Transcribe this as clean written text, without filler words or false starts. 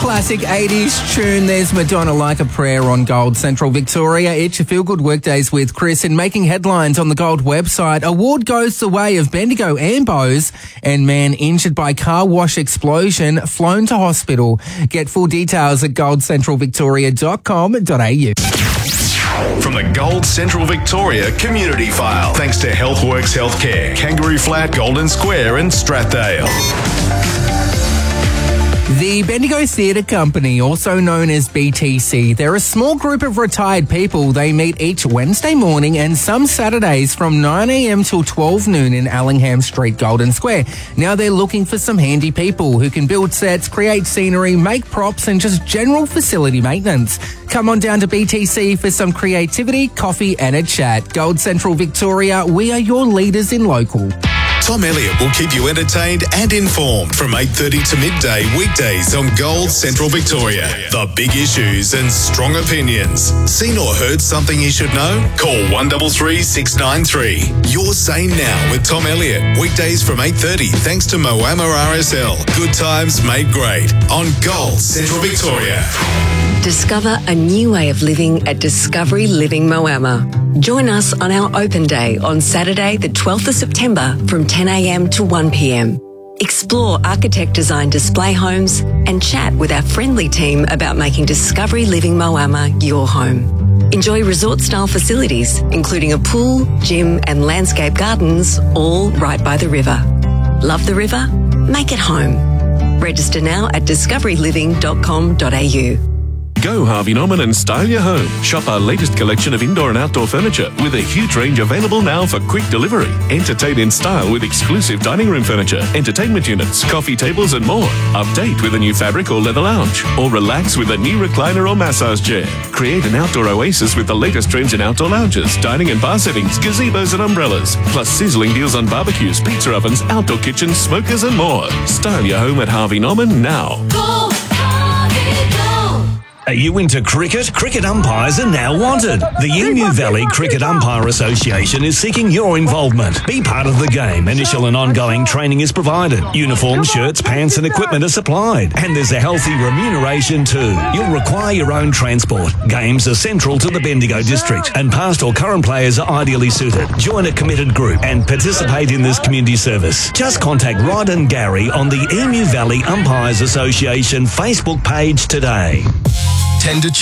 classic 80s tune. There's Madonna Like a Prayer on Gold Central Victoria. It's your Feel Good Workdays with Chris, and making headlines on the Gold website. Award goes the way of Bendigo Ambos, and man injured by car wash explosion flown to hospital. Get full details at goldcentralvictoria.com.au. From the Gold Central Victoria Community File, thanks to Healthworks Healthcare, Kangaroo Flat, Golden Square and Strathdale. The Bendigo Theatre Company, also known as BTC, they're a small group of retired people. They meet each Wednesday morning and some Saturdays from 9 a.m. till 12 noon in Allingham Street, Golden Square. Now they're looking for some handy people who can build sets, create scenery, make props and just general facility maintenance. Come on down to BTC for some creativity, coffee and a chat. Gold Central Victoria, we are your leaders in local. Tom Elliott will keep you entertained and informed from 8:30 to midday weekdays on Gold Central Victoria. The big issues and strong opinions. Seen or heard something you should know? Call 133 693. Your Say Now with Tom Elliott. Weekdays from 8:30 thanks to Moama RSL. Good times made great on Gold Central Victoria. Discover a new way of living at Discovery Living Moama. Join us on our open day on Saturday, the 12th of September from 10 a.m. to 1 p.m. Explore architect-designed display homes and chat with our friendly team about making Discovery Living Moama your home. Enjoy resort-style facilities, including a pool, gym and landscape gardens, all right by the river. Love the river? Make it home. Register now at discoveryliving.com.au. Go Harvey Norman and style your home. Shop our latest collection of indoor and outdoor furniture with a huge range available now for quick delivery. Entertain in style with exclusive dining room furniture, entertainment units, coffee tables and more. Update with a new fabric or leather lounge. Or relax with a new recliner or massage chair. Create an outdoor oasis with the latest trends in outdoor lounges, dining and bar settings, gazebos and umbrellas. Plus sizzling deals on barbecues, pizza ovens, outdoor kitchens, smokers and more. Style your home at Harvey Norman now. Go, Harvey, go! Are you into cricket? Cricket umpires are now wanted. The Emu Valley Cricket Umpire Association is seeking your involvement. Be part of the game. Initial and ongoing training is provided. Uniforms, shirts, pants and equipment are supplied. And there's a healthy remuneration too. You'll require your own transport. Games are central to the Bendigo district and past or current players are ideally suited. Join a committed group and participate in this community service. Just contact Rod and Gary on the Emu Valley Umpires Association Facebook page today. Tend to